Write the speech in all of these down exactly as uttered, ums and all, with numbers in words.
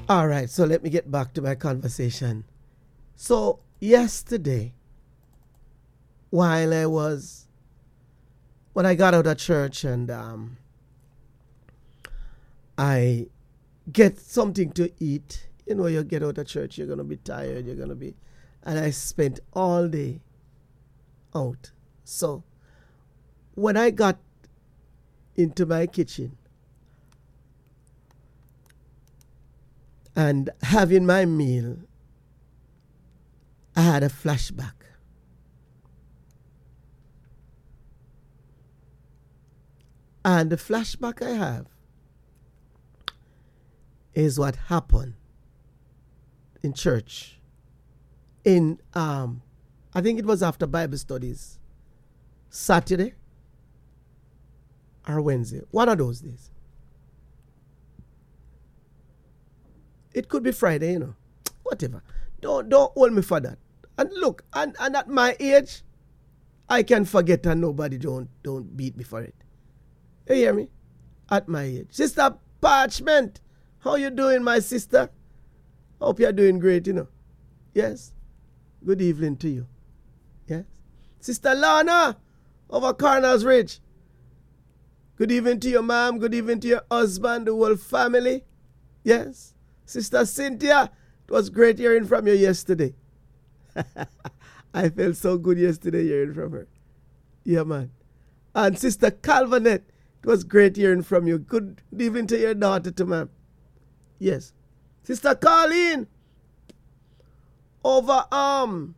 All right, so let me get back to my conversation. So, yesterday, while I was, when I got out of church and um, I get something to eat, you know, you get out of church, you're going to be tired, you're going to be, and I spent all day out. So, when I got into my kitchen and having my meal, I had a flashback. And the flashback I have is what happened in church. In, um, I think it was after Bible studies, Saturday or Wednesday, one of those days. It could be Friday, you know, whatever. Don't don't hold me for that. And look, and, and at my age, I can forget and nobody don't don't beat me for it. You hear me? At my age. Sister Parchment, how you doing, my sister? Hope you're doing great, you know. Yes? Good evening to you. Yes? Sister Lana, over Corners Ridge. Good evening to your mom. Good evening to your husband, the whole family. Yes? Sister Cynthia, it was great hearing from you yesterday. I felt so good yesterday hearing from her. Yeah, man. And Sister Calvanet, it was great hearing from you. Good evening to your daughter, too, ma'am. Yes. Sister Colleen, over, um,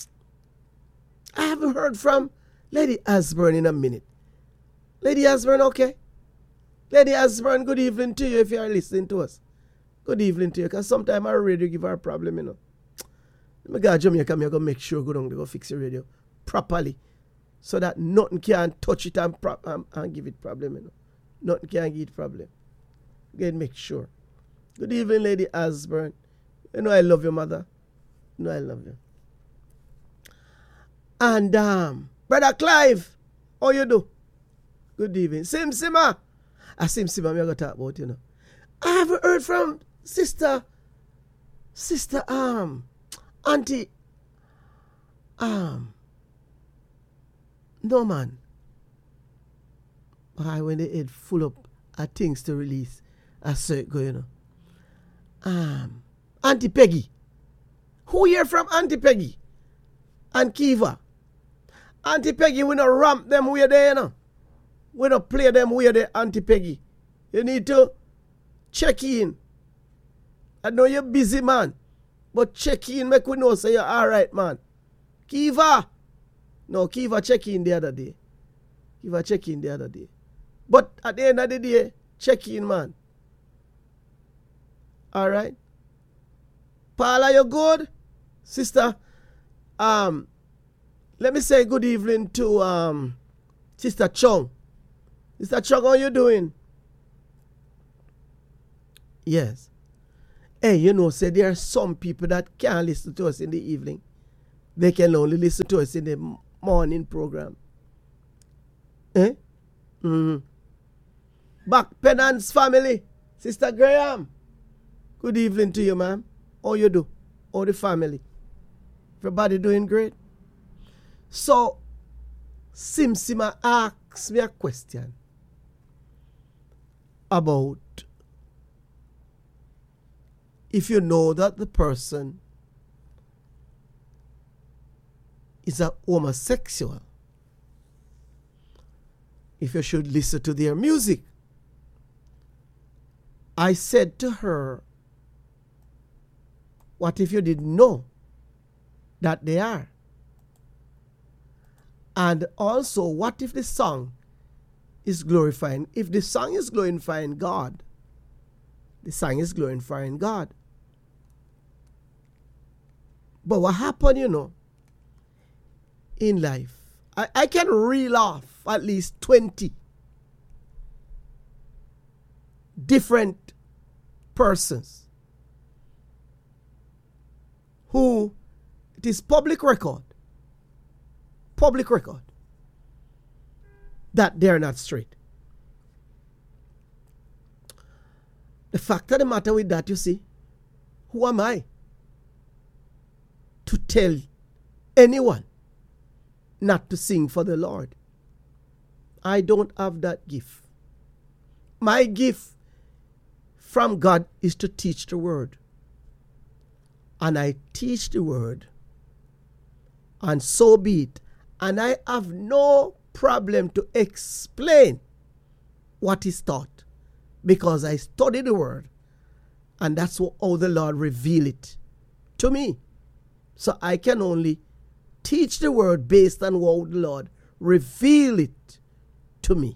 I haven't heard from Lady Asburn in a minute. Lady Asburn, okay? Lady Asburn, good evening to you if you are listening to us. Good evening to you, because sometimes our radio give her a problem, you know. Let me go to Jamaica, I'm going to make sure go down there, go fix your radio properly, so that nothing can touch it and, pro- and, and give it problem, you know. Nothing can give it problem. Again, make sure. Good evening, Lady Asburn. You know I love your mother. You know I love you. And, um, Brother Clive, how you do? Good evening. Sim Sima. Ah, Sim Sima, I'm going to talk about, you know. I haven't heard from Sister, Sister, um, Auntie, um, no, man. Why, when they head full up of things to release, I saw it go, you know. Um, Auntie Peggy. Who hear from Auntie Peggy? And Kiva. Auntie Peggy, we don't ramp them where they, you know. We don't play them where they, Auntie Peggy. You need to check in. I know you're busy, man. But check in, make we know say you're alright, man. Kiva. No, Kiva check in the other day. Kiva check in the other day. But at the end of the day, check in, man. Alright? Paula, you good? Sister, um, let me say good evening to um Sister Chong. Sister Chong, how you doing? Yes. Hey, you know, say there are some people that can't listen to us in the evening. They can only listen to us in the morning program. Eh? Mm-hmm. Back Penance family. Sister Graham. Good evening to you, ma'am. How you do? How the family? Everybody doing great? So, Sim Sima asks me a question about if you know that the person is a homosexual, if you should listen to their music. I said to her, what if you didn't know that they are? And also, what if the song is glorifying? If the song is glorifying God, the song is glorifying God. But what happened, you know, in life, I, I can reel off at least twenty different persons who, it is public record, public record, that they're not straight. The fact of the matter with that, you see, who am I to tell anyone not to sing for the Lord? I don't have that gift. My gift from God is to teach the word. And I teach the word, and so be it. And I have no problem to explain what is taught, because I study the word, and that's how the Lord revealed it to me. So I can only teach the word based on how the Lord revealed it to me.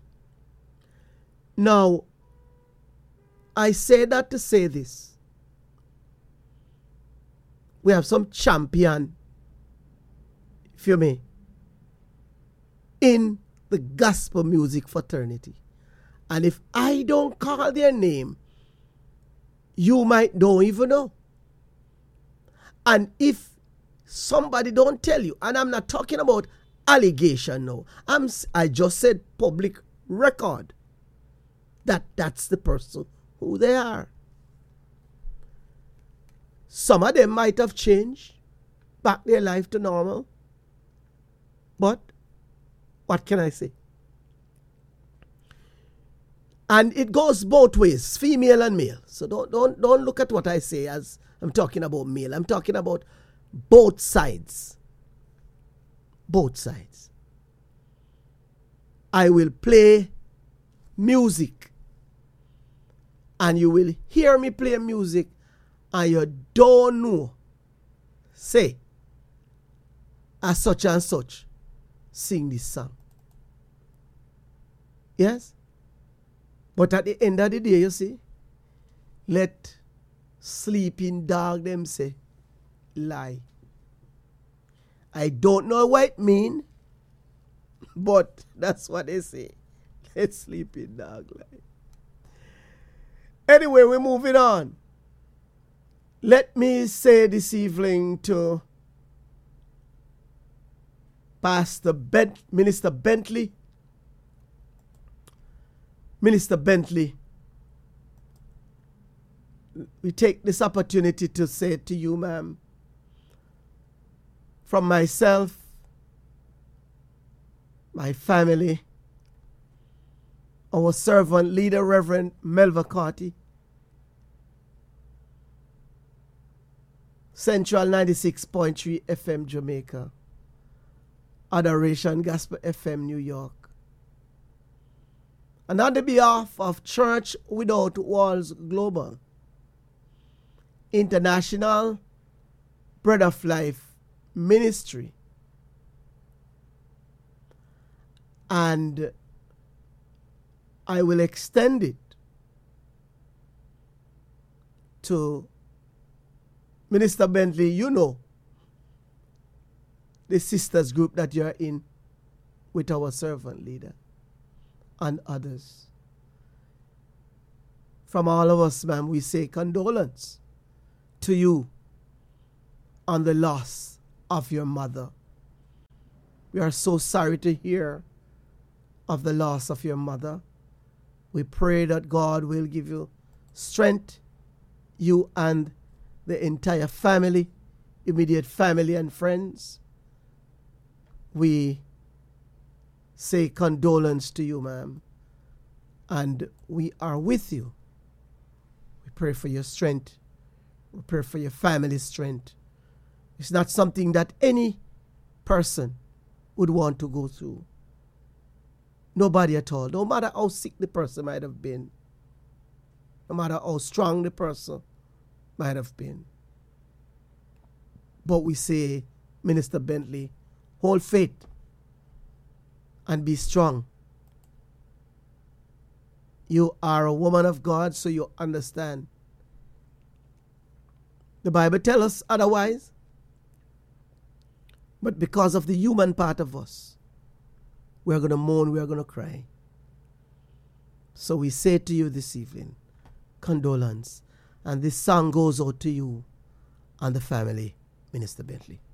Now, I say that to say this. We have some champion, if you may, in the gospel music fraternity. And if I don't call their name, you might don't even know. And if somebody don't tell you, and I'm not talking about allegation now, I'm, I just said public record, that that's the person who they are. Some of them might have changed back their life to normal. But what can I say? And it goes both ways, female and male. So don't don't don't look at what I say as I'm talking about male. I'm talking about both sides. Both sides. I will play music, and you will hear me play music, and you don't know, say, as such and such, sing this song. Yes? But at the end of the day, you see, let sleeping dog them say, lie. I don't know what it mean, but that's what they say. Let sleeping dog lie. Anyway, we're moving on. Let me say this evening to Pastor Bent, Minister Bentley. Minister Bentley, we take this opportunity to say to you, ma'am, from myself, my family, our servant leader, Reverend Melva Carty, Central ninety-six point three F M Jamaica, Adoration Gospel F M New York, and on the behalf of Church Without Walls Global, International Bread of Life Ministry, and I will extend it to Minister Bentley. You know the sisters group that you're in with our servant leader and others. From all of us, ma'am, we say condolence to you on the loss of your mother. We are so sorry to hear of the loss of your mother. We pray that God will give you strength, you and the entire family, immediate family and friends. We say condolence to you, ma'am, and we are with you. We pray for your strength. We pray for your family's strength. It's not something that any person would want to go through. Nobody at all. No matter how sick the person might have been. No matter how strong the person might have been. But we say, Minister Bentley, hold faith and be strong. You are a woman of God, so you understand. The Bible tells us otherwise. But because of the human part of us, we are going to mourn, we are going to cry. So we say to you this evening, condolence. And this song goes out to you and the family, Minister Bentley.